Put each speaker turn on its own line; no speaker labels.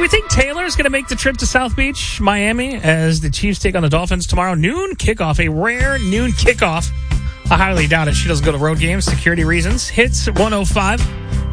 think Taylor's going to make the trip to South Beach, Miami, as the Chiefs take on the Dolphins tomorrow? Noon kickoff, a rare noon kickoff. I highly doubt it. She doesn't go to road games, security reasons. Hits 105.